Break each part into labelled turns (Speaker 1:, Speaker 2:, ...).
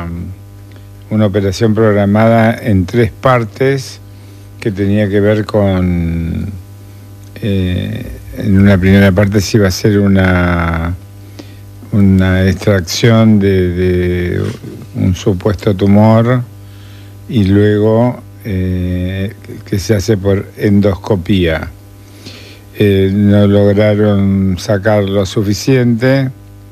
Speaker 1: una operación programada en 3 partes que tenía que ver con, en una primera parte se iba a hacer una extracción de un supuesto tumor, y luego que se hace por endoscopía. No lograron sacar lo suficiente,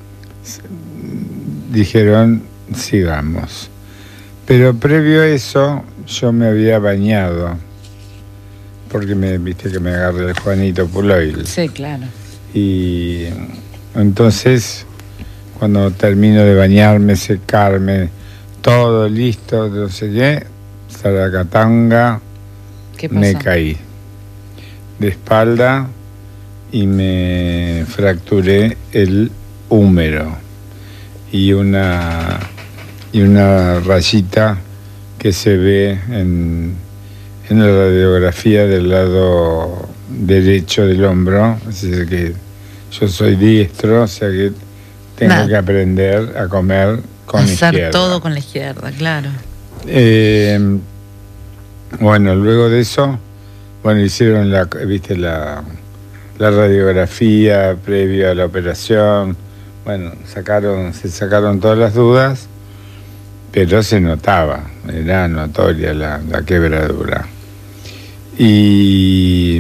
Speaker 1: dijeron sigamos. Pero previo a eso yo me había bañado, porque viste que me agarré el Juanito Puloil.
Speaker 2: Sí, claro.
Speaker 1: Y entonces, cuando termino de bañarme, secarme, todo listo, no sé qué, zaracatanga,
Speaker 2: ¿Qué pasó?
Speaker 1: me caí de espalda y me fracturé el húmero y una rayita que se ve en la radiografía del lado derecho del hombro. Es decir, que yo soy diestro, o sea que tengo que aprender a comer con la izquierda.
Speaker 2: Hacer todo con la izquierda, claro.
Speaker 1: Bueno, luego de eso, hicieron la radiografía previa a la operación. Bueno, se sacaron todas las dudas, pero se notaba, era notoria la quebradura. Y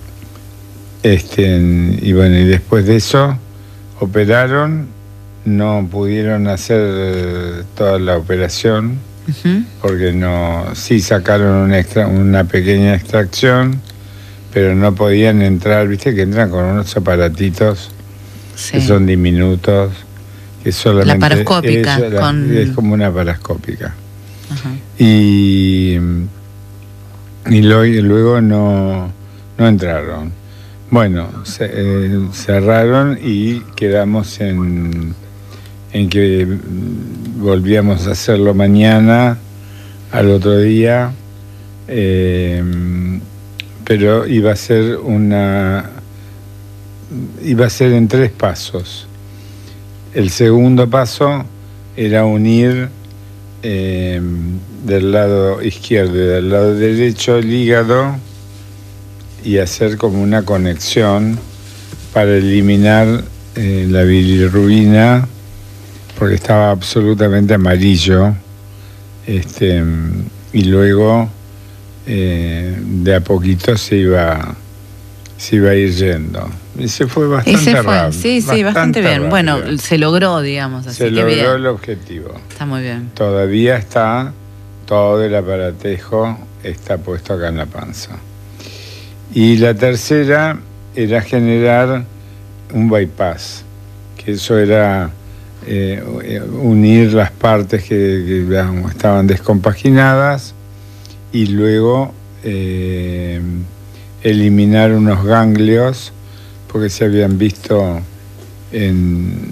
Speaker 1: después de eso operaron, no pudieron hacer toda la operación, porque sí sacaron una pequeña extracción, pero no podían entrar, viste que entran con unos aparatitos que son diminutos, que solamente
Speaker 2: la paroscópica
Speaker 1: es como una paroscópica. Y luego no entraron. Bueno, cerraron y quedamos en que volvíamos a hacerlo mañana, al otro día, pero iba a ser en 3 pasos. El segundo paso era unir del lado izquierdo y del lado derecho el hígado y hacer como una conexión para eliminar la bilirrubina, porque estaba absolutamente amarillo, y luego de a poquito se iba a ir yendo. Y se fue bastante rápido.
Speaker 2: Sí, bastante bien.
Speaker 1: Rápido.
Speaker 2: Bueno, se logró, digamos. Así
Speaker 1: se
Speaker 2: que
Speaker 1: logró
Speaker 2: bien.
Speaker 1: El objetivo.
Speaker 2: Está muy bien.
Speaker 1: Todavía está todo el aparatejo, está puesto acá en la panza. Y la tercera era generar un bypass, que eso era unir las partes que estaban descompaginadas y luego eliminar unos ganglios, porque se habían visto en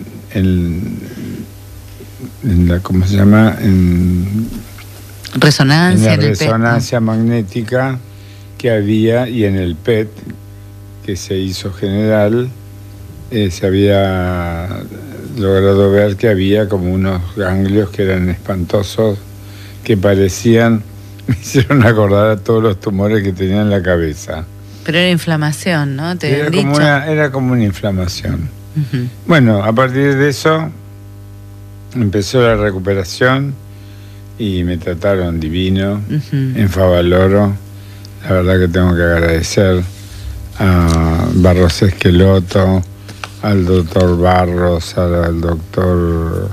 Speaker 1: la, ¿cómo se llama? En
Speaker 2: resonancia,
Speaker 1: en la resonancia magnética que había, y en el PET que se hizo general, se había logrado ver que había como unos ganglios que eran espantosos, que parecían, me hicieron acordar a todos los tumores que tenía en la cabeza.
Speaker 2: Pero era inflamación, ¿no? ¿Te habían dicho?
Speaker 1: Era como una inflamación. Bueno, a partir de eso empezó la recuperación y me trataron divino en Favaloro. La verdad que tengo que agradecer a Barros Esqueloto, al doctor Barros, al doctor...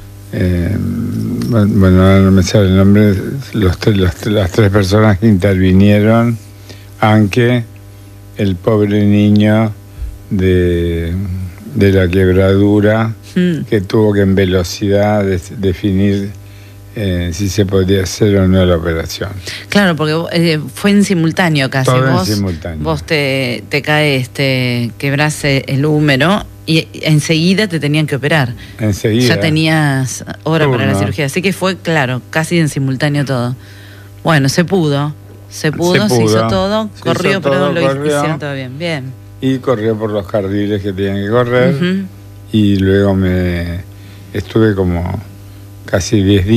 Speaker 1: ahora no me sale el nombre, las 3 personas que intervinieron, aunque el pobre niño de la quebradura, que tuvo que en velocidad definir si se podía hacer o no la operación.
Speaker 2: Claro, porque fue en simultáneo casi.
Speaker 1: Todo en simultáneo.
Speaker 2: Vos te caes, te quebrás el húmero y enseguida te tenían que operar.
Speaker 1: Enseguida.
Speaker 2: Ya tenías hora para la cirugía, así que fue, claro, casi en simultáneo todo. Bueno, se pudo, se hizo todo, corrió, pero lo hicieron todo bien. Bien.
Speaker 1: Y corrió por los carriles que tenían que correr, y luego estuve como casi 10 días